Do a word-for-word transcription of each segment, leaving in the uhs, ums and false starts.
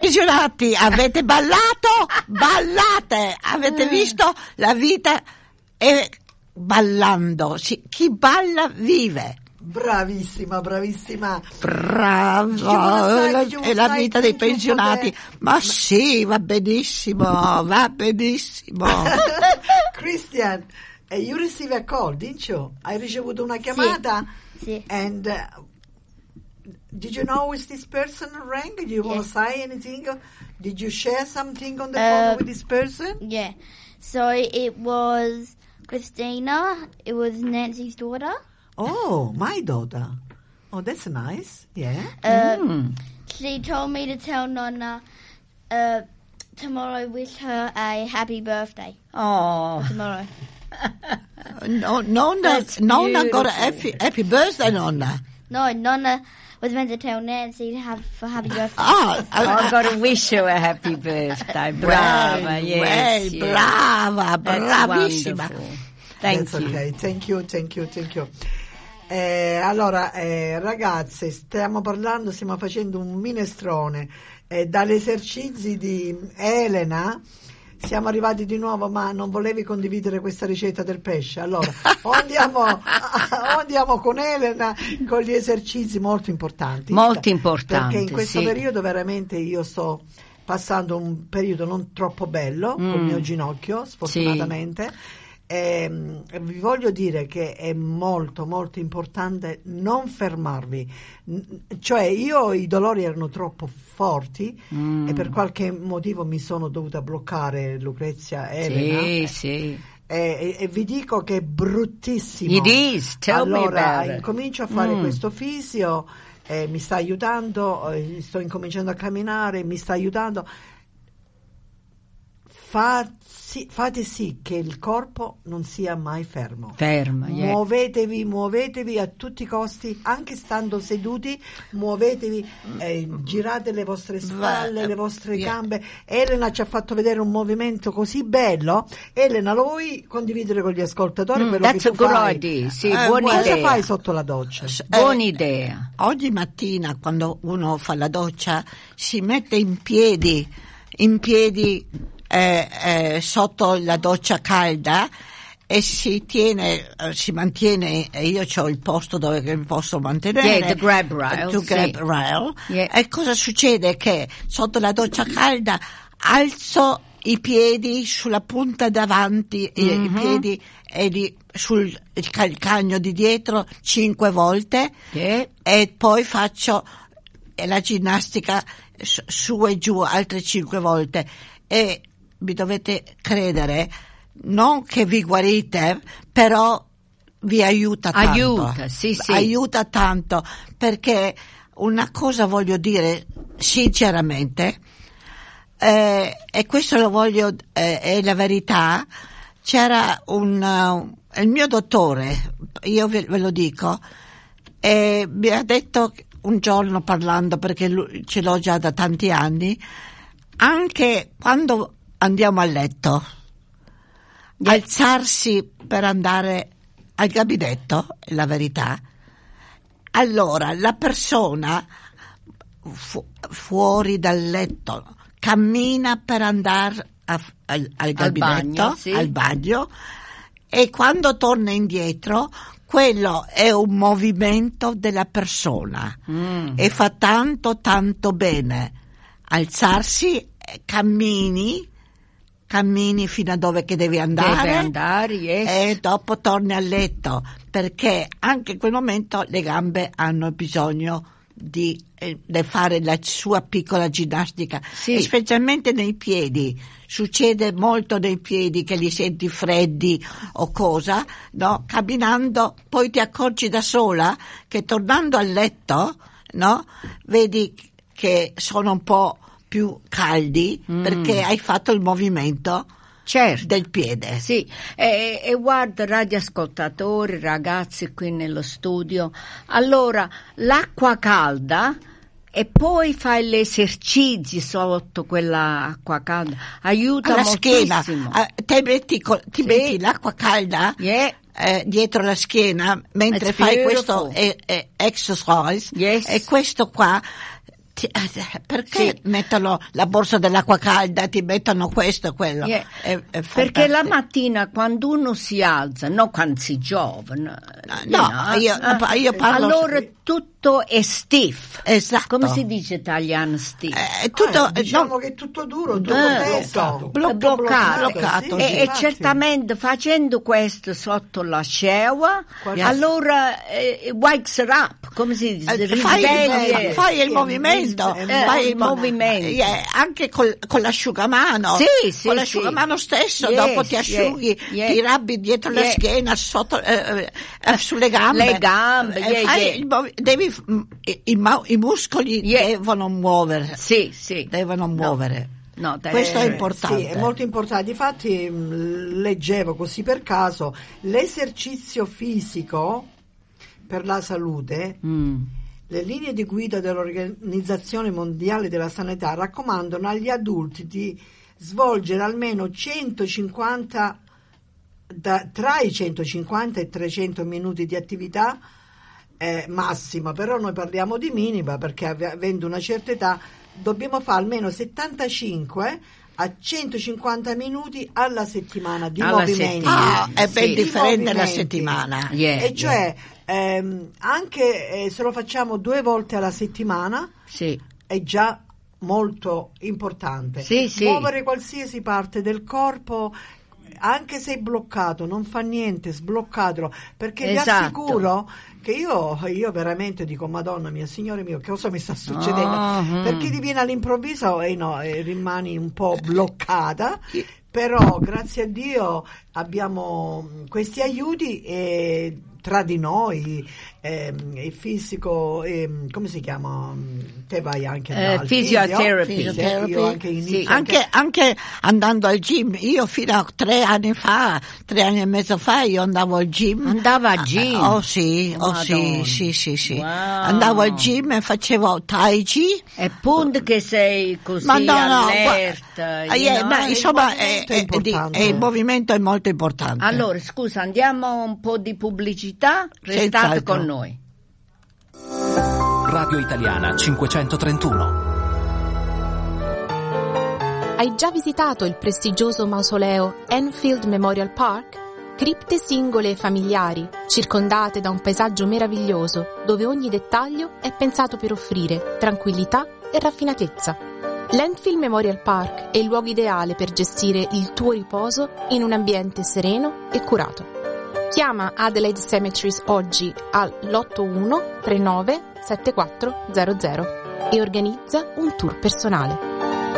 pensionati, avete ballato? Ballate! Avete visto? La vita è ballando. Chi balla vive. Bravissima, bravissima. Brava, è la vita dei pensionati. Ma sì, va benissimo, va benissimo. Christian, you receive a call, didn't you? Hai ricevuto una chiamata? Sì. Sì. And uh, did you know if this person rang? Did you Yeah. want to say anything? Did you share something on the Uh, phone with this person? Yeah. So it was Christina. It was Nancy's daughter. Oh, my daughter. Oh, that's nice. Yeah. Uh, Mm. She told me to tell Nonna uh, tomorrow wish her a happy birthday. Oh, Tomorrow. no, nonna, That's nonna got a beautiful. happy, happy birthday, nonna. No, Nonna was meant to tell Nancy to have for happy birthday. Ah, Oh, I've got to wish you a happy birthday. Brava, yes, well, yes. brava, That's bravissima. wonderful. Thank That's you. okay. Thank you, thank you, thank you. Eh, allora, eh, ragazze, stiamo parlando, stiamo facendo un minestrone. Eh, dagli esercizi di Elena siamo arrivati di nuovo, ma non volevi condividere questa ricetta del pesce. Allora, o andiamo, o andiamo con Elena con gli esercizi molto importanti. Molto importanti, Perché in questo sì. periodo veramente io sto passando un periodo non troppo bello col Mm. mio ginocchio, sfortunatamente. E, vi voglio dire che è molto molto importante non fermarvi. N- cioè io i dolori erano troppo forti Mm. e per qualche motivo mi sono dovuta bloccare, Lucrezia, Elena, Sì, sì. e, e- e vi dico che è bruttissimo. It is. Tell me Allora about it. incomincio a fare Mm. questo fisio, eh, mi sta aiutando, eh, sto incominciando a camminare, mi sta aiutando. Fa- sì- fate sì che il corpo non sia mai fermo. Ferma, yeah. Muovetevi, muovetevi a tutti i costi, anche stando seduti, muovetevi, eh, girate le vostre spalle, le vostre Yeah. gambe. Elena ci ha fatto vedere un movimento così bello. Elena, lo vuoi condividere con gli ascoltatori? Mm, quello that's che a tu good fai? idea. Sì, Eh, buona Cosa idea. fai sotto la doccia? Buona Eh, idea. Oggi mattina, quando uno fa la doccia, si mette in piedi, in piedi eh, eh, sotto la doccia calda e si tiene, eh, si mantiene. E io ho il posto dove mi posso mantenere. Yeah, the grab rail, The sì. grab rail. Yeah. E cosa succede? Che sotto la doccia calda alzo i piedi sulla punta davanti, e i Mhm. piedi e di, sul il calcagno di dietro cinque volte. Yeah. E poi faccio la ginnastica su su e giù altre cinque volte e mi dovete credere, non che vi guarite, però vi aiuta tanto. Aiuta, sì, sì. Aiuta tanto, perché una cosa voglio dire sinceramente, eh, e questo lo voglio, eh, è la verità. C'era un uh, il mio dottore, io ve, ve lo dico, e mi ha detto un giorno, parlando, perché lui, ce l'ho già da tanti anni, anche quando andiamo a letto, Yeah. alzarsi per andare al gabinetto, è la verità. Allora la persona fu- fuori dal letto cammina per andare a- al, al gabinetto, bagno, sì. al bagno, e quando torna indietro quello è un movimento della persona. Mm. E fa tanto tanto bene alzarsi, eh, cammini cammini fino a dove che devi andare, Deve andare, yes. e dopo torni a letto, perché anche in quel momento le gambe hanno bisogno di, eh, di fare la sua piccola ginnastica, Sì. e specialmente nei piedi. Succede molto nei piedi che li senti freddi o cosa, no? Camminando poi ti accorgi da sola che tornando a letto, no? Vedi che sono un po' più caldi, Mm. perché hai fatto il movimento Certo. del piede. Sì, e, e guarda, radioascoltatori, ragazzi qui nello studio, allora l'acqua calda e poi fai gli esercizi sotto quella acqua calda, aiuta Alla schiena, moltissimo. ah, te metti, co- ti Sì. metti l'acqua calda, Yeah. eh, dietro la schiena mentre It's fai beautiful. questo eh, eh, exercise, Yes. e questo qua Ti- Perché sì. mettono la borsa dell'acqua calda, ti mettono questo e quello? Yeah. E, e Perché la mattina quando uno si alza, non quando si giovane, no, no, io, eh, io parlo allora tutto è stiff. Esatto. Come si dice italiano stiff? Eh, tutto, eh, diciamo no, che è tutto duro, tutto eh, teso, bloccato, bloccato, bloccato, sì, e, sì, e infatti. certamente facendo questo sotto la scewa, Yes. allora eh, wakes her up, come si dice? Eh, fai, Risveglia. il, fai il Sì, movimento, eh, fai il movimento. eh, anche col, con l'asciugamano, Sì, sì, con l'asciugamano sì. stesso, Yes, dopo ti asciughi, yes, yes. ti rabbi dietro la Yes. schiena, sotto, eh, eh, sulle gambe, Le gambe, Eh, yeah, fai yeah. il movi- devi, mm, i, i ma- i muscoli Yeah. devono muovere, Sì, sì. devono muovere. No, dai, Questo è Eh, importante. Sì, è molto importante. Difatti mh, leggevo così per caso l'esercizio fisico per la salute. Mm. Le linee di guida dell'Organizzazione Mondiale della Sanità raccomandano agli adulti di svolgere almeno centocinquanta da, tra i centocinquanta e i trecento minuti di attività eh, massima, però noi parliamo di minima perché ave- avendo una certa età dobbiamo fare almeno settantacinque a centocinquanta minuti alla settimana di Alla movimenti. settimana. Ah, è ben Sì. differente la Movimenti. settimana. Yeah, E cioè ehm, anche eh, se lo facciamo due volte alla settimana Sì. è già molto importante. Sì, sì. Muovere qualsiasi parte del corpo, anche se è bloccato, non fa niente, sbloccatelo, perché vi Esatto. assicuro che io, io veramente dico, Madonna mia, Signore mio, che cosa mi sta succedendo? Oh, mm. Perché ti viene all'improvviso e no, e rimani un po' bloccata. Però grazie a Dio abbiamo questi aiuti e tra di noi ehm, il fisico, ehm, come si chiama? Te vai anche Eh, al physiotherapy. fisio? Physiotherapy. Io anche inizio Sì. Anche, anche andando al gym, io fino a tre anni fa, tre anni e mezzo fa, io andavo al gym. Andava al gym? Oh sì, oh Madonna. sì, sì, sì, sì. Wow. Andavo al gym e facevo tai chi. E punto che sei così Ma no, no, allerta. gua- you eh, know? ma il insomma, è, movimento è è- è di- importante. è- il movimento è molto importante. Allora, scusa, andiamo un po' di pubblicità? Restate Senz'altro. con noi. Radio Italiana cinquecentotrentuno. Hai già visitato il prestigioso mausoleo Enfield Memorial Park? Cripte singole e familiari, circondate da un paesaggio meraviglioso, dove ogni dettaglio è pensato per offrire tranquillità e raffinatezza. L'Enfield Memorial Park è il luogo ideale per gestire il tuo riposo in un ambiente sereno e curato. Chiama Adelaide Cemeteries oggi all'otto uno tre nove sette quattro zero zero e organizza un tour personale.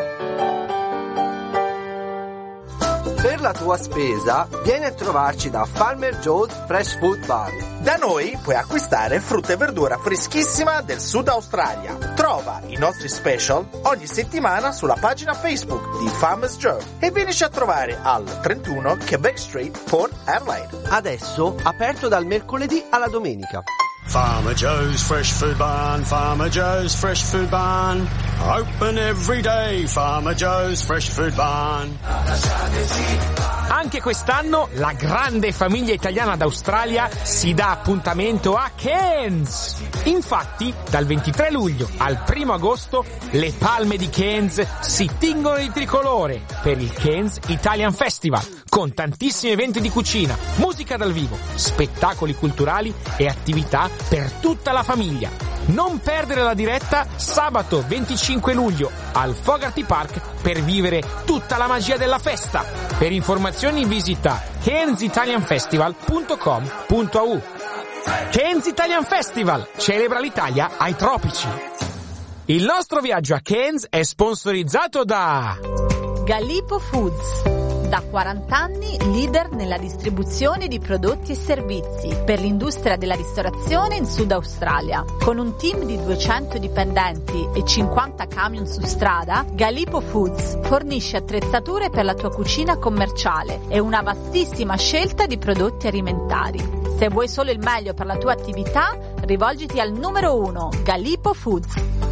Per la tua spesa, vieni a trovarci da Farmer Joe's Fresh Food Bar. Da noi puoi acquistare frutta e verdura freschissima del Sud Australia. Trova i nostri special ogni settimana sulla pagina Facebook di Farmers Joe e vienici a trovare al trentuno Quebec Street, Port Adelaide. Adesso aperto dal mercoledì alla domenica. Farmer Joe's Fresh Food Barn, Farmer Joe's Fresh Food Barn. Open every day, Farmer Joe's Fresh Food Barn. Anche quest'anno la grande famiglia italiana d'Australia si dà appuntamento a Cairns. Infatti, dal ventitré luglio al primo agosto, le palme di Cairns si tingono di tricolore per il Cairns Italian Festival, con tantissimi eventi di cucina, musica dal vivo, spettacoli culturali e attività per tutta la famiglia. Non perdere la diretta sabato venticinque luglio al Fogarty Park per vivere tutta la magia della festa. Per informazioni visita cairns italian festival punto com punto a u. Cairns Italian Festival celebra l'Italia ai tropici. Il nostro viaggio a Cairns è sponsorizzato da Galipo Foods. Da quaranta anni leader nella distribuzione di prodotti e servizi per l'industria della ristorazione in Sud Australia. Con un team di duecento dipendenti e cinquanta camion su strada, Galipo Foods fornisce attrezzature per la tua cucina commerciale e una vastissima scelta di prodotti alimentari. Se vuoi solo il meglio per la tua attività, rivolgiti al numero uno, Galipo Foods.